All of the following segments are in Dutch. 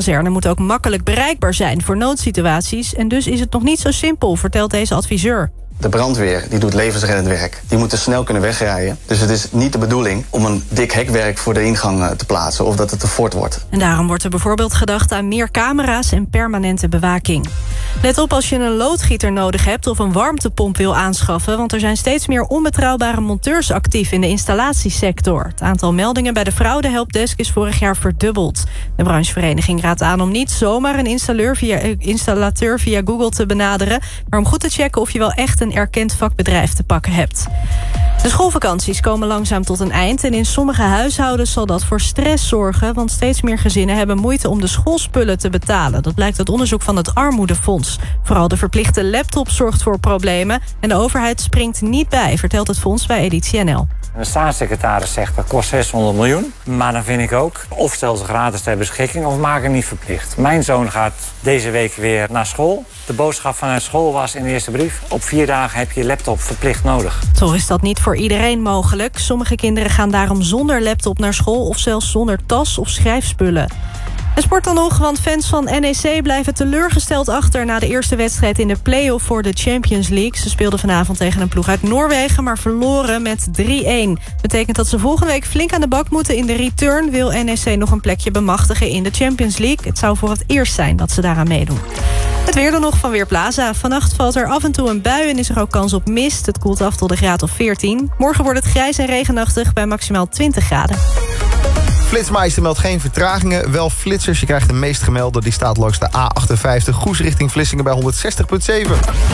kazerne moet ook makkelijk bereikbaar zijn voor noodsituaties. En dus is het nog niet zo simpel, vertelt deze adviseur. De brandweer die doet levensreddend werk. Die moeten snel kunnen wegrijden. Dus het is niet de bedoeling om een dik hekwerk voor de ingang te plaatsen of dat het een fort wordt. En daarom wordt er bijvoorbeeld gedacht aan meer camera's en permanente bewaking. Let op als je een loodgieter nodig hebt of een warmtepomp wil aanschaffen, want er zijn steeds meer onbetrouwbare monteurs actief in de installatiesector. Het aantal meldingen bij de fraudehelpdesk is vorig jaar verdubbeld. De branchevereniging raadt aan om niet zomaar een installateur via Google te benaderen, maar om goed te checken of je wel echt een erkend vakbedrijf te pakken hebt. De schoolvakanties komen langzaam tot een eind en in sommige huishoudens zal dat voor stress zorgen, want steeds meer gezinnen hebben moeite om de schoolspullen te betalen. Dat blijkt uit onderzoek van het Armoedefonds. Vooral de verplichte laptop zorgt voor problemen en de overheid springt niet bij, vertelt het fonds bij Editie NL. De staatssecretaris zegt dat kost 600 miljoen. Maar dan vind ik ook, of stel ze gratis ter beschikking of maak het niet verplicht. Mijn zoon gaat deze week weer naar school. De boodschap vanuit school was in de eerste brief: op 4 dagen heb je je laptop verplicht nodig. Toch is dat niet voor iedereen mogelijk. Sommige kinderen gaan daarom zonder laptop naar school of zelfs zonder tas of schrijfspullen. En sport dan nog, want fans van NEC blijven teleurgesteld achter na de eerste wedstrijd in de play-off voor de Champions League. Ze speelden vanavond tegen een ploeg uit Noorwegen, maar verloren met 3-1. Betekent dat ze volgende week flink aan de bak moeten. In de return wil NEC nog een plekje bemachtigen in de Champions League. Het zou voor het eerst zijn dat ze daaraan meedoen. Het weer dan nog van Weerplaza. Vannacht valt er af en toe een bui en is er ook kans op mist. Het koelt af tot een graad of 14. Morgen wordt het grijs en regenachtig bij maximaal 20 graden. Flitsmeister meldt geen vertragingen, wel flitsers. Je krijgt de meest gemelde, die staat langs de A58. Goes richting Vlissingen bij 160,7.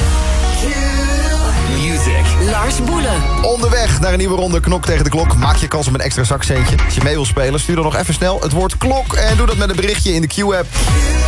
Lars Boelen. Onderweg naar een nieuwe ronde Knok tegen de Klok. Maak je kans op een extra zakcentje. Als je mee wil spelen, stuur dan nog even snel het woord klok. En doe dat met een berichtje in de Q-app.